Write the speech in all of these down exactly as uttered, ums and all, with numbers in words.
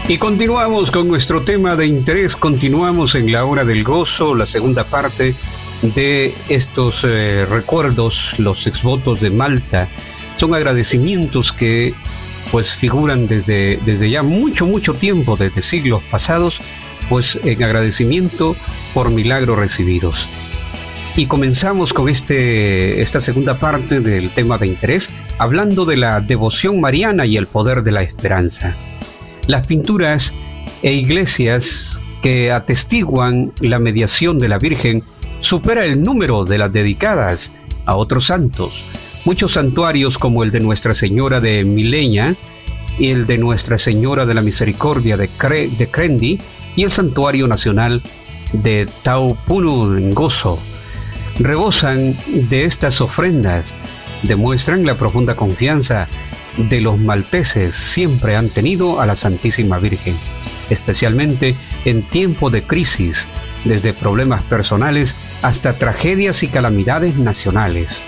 Y continuamos con nuestro tema de interés, continuamos en la hora del gozo, la segunda parte de estos eh, recuerdos, los exvotos de Malta. Son agradecimientos que pues figuran desde, desde ya mucho, mucho tiempo, desde siglos pasados, pues en agradecimiento por milagros recibidos. Y comenzamos con este, esta segunda parte del tema de interés, hablando de la devoción mariana y el poder de la esperanza. Las pinturas e iglesias que atestiguan la mediación de la Virgen supera el número de las dedicadas a otros santos. Muchos santuarios como el de Nuestra Señora de Mileña y el de Nuestra Señora de la Misericordia de, Cre- de Crendi y el Santuario Nacional de Taupunu en Gozo rebosan de estas ofrendas, demuestran la profunda confianza de los malteses siempre han tenido a la Santísima Virgen, especialmente en tiempos de crisis, desde problemas personales hasta tragedias y calamidades nacionales.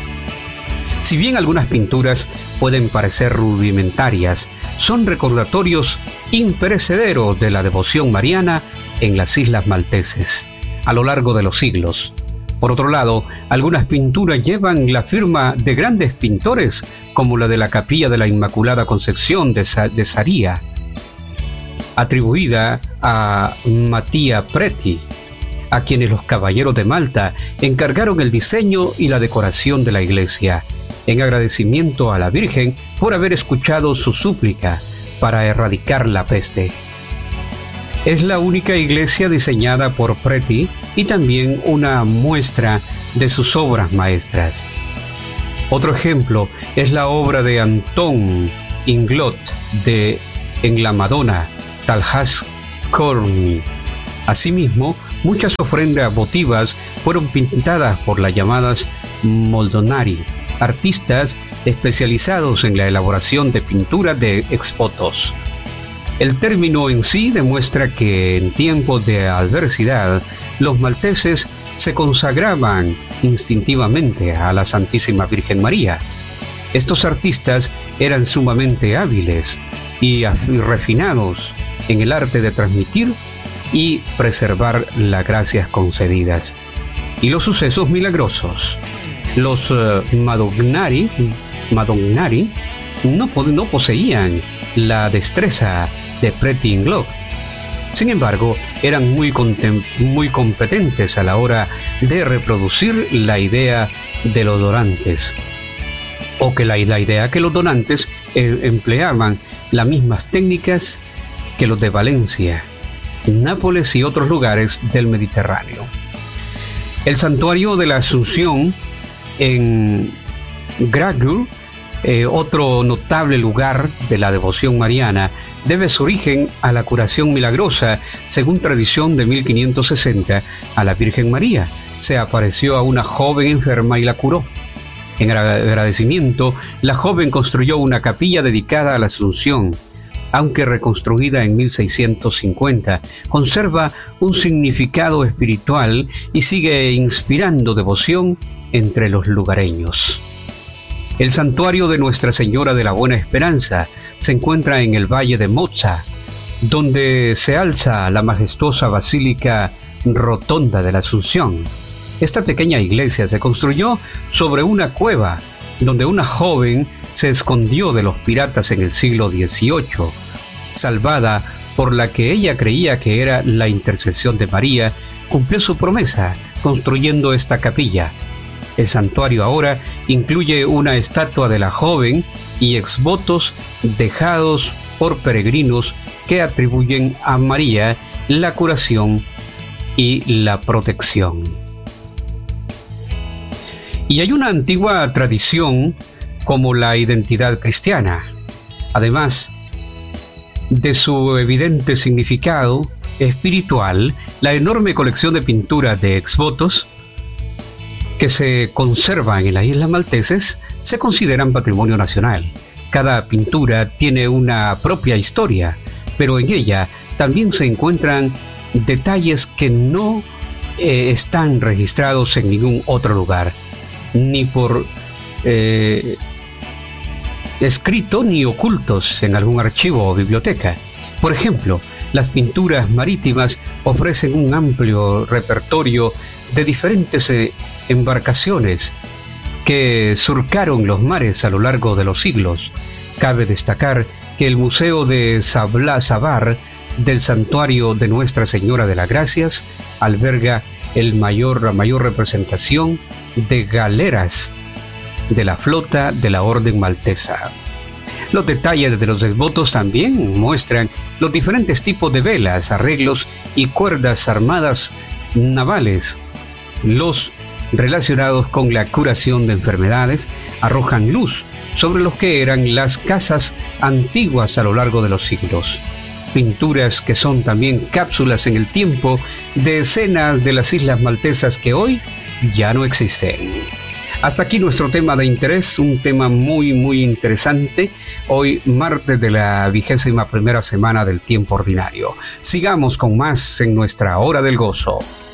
Si bien algunas pinturas pueden parecer rudimentarias, son recordatorios imperecederos de la devoción mariana en las islas malteses a lo largo de los siglos. Por otro lado, algunas pinturas llevan la firma de grandes pintores, como la de la Capilla de la Inmaculada Concepción de, Sa- de Saria, atribuida a Mattia Preti, a quienes los caballeros de Malta encargaron el diseño y la decoración de la iglesia, en agradecimiento a la Virgen por haber escuchado su súplica para erradicar la peste. Es la única iglesia diseñada por Preti y también una muestra de sus obras maestras. Otro ejemplo es la obra de Anton Inglot de En la Madonna, Talhas Corny. Asimismo, muchas ofrendas votivas fueron pintadas por las llamadas Moldonari, artistas especializados en la elaboración de pinturas de exvotos. El término en sí demuestra que en tiempos de adversidad, los malteses se consagraban instintivamente a la Santísima Virgen María. Estos artistas eran sumamente hábiles y refinados en el arte de transmitir y preservar las gracias concedidas y los sucesos milagrosos. Los uh, Madognari, Madognari no, no poseían la destreza de Preti Inglot. Sin embargo, eran muy, contem- muy competentes a la hora de reproducir la idea de los donantes, o que la, la idea que los donantes eh, empleaban las mismas técnicas que los de Valencia, Nápoles y otros lugares del Mediterráneo. El santuario de la Asunción en Gragur, eh, otro notable lugar de la devoción mariana, debe su origen a la curación milagrosa. Según tradición de mil quinientos sesenta, a la Virgen María se apareció a una joven enferma y la curó. En agradecimiento, la joven construyó una capilla dedicada a la Asunción. Aunque reconstruida en mil seiscientos cincuenta, conserva un significado espiritual y sigue inspirando devoción entre los lugareños. El santuario de Nuestra Señora de la Buena Esperanza se encuentra en el Valle de Mozza, donde se alza la majestuosa Basílica Rotonda de la Asunción. Esta pequeña iglesia se construyó sobre una cueva, donde una joven se escondió de los piratas en el siglo dieciocho, salvada por la que ella creía que era la intercesión de María, cumplió su promesa construyendo esta capilla. El santuario ahora incluye una estatua de la joven y exvotos dejados por peregrinos que atribuyen a María la curación y la protección. Y hay una antigua tradición como la identidad cristiana, además de su evidente significado espiritual. La enorme colección de pinturas de exvotos que se conservan en las Islas Malteses se consideran patrimonio nacional. Cada pintura tiene una propia historia, pero en ella también se encuentran detalles que no eh, están registrados en ningún otro lugar, ni por eh, escrito ni ocultos en algún archivo o biblioteca. Por ejemplo, las pinturas marítimas ofrecen un amplio repertorio de diferentes eh, embarcaciones que surcaron los mares a lo largo de los siglos. Cabe destacar que el Museo de Sabla-Sabar del Santuario de Nuestra Señora de las Gracias alberga el mayor, la mayor representación de galeras de la flota de la Orden Maltesa. Los detalles de los desvotos también muestran los diferentes tipos de velas, arreglos y cuerdas armadas navales. Los relacionados con la curación de enfermedades arrojan luz sobre lo que eran las casas antiguas a lo largo de los siglos. Pinturas que son también cápsulas en el tiempo de escenas de las islas maltesas que hoy ya no existen. Hasta aquí nuestro tema de interés, un tema muy muy interesante, hoy martes de la vigésima primera semana del tiempo ordinario. Sigamos con más en nuestra Hora del Gozo.